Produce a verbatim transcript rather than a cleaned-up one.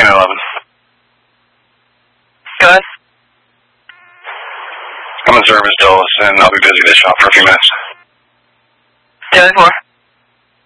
ten eleven. Go ahead. I'm in service, Dulles, and I'll be busy at the shop for a few minutes. ten four.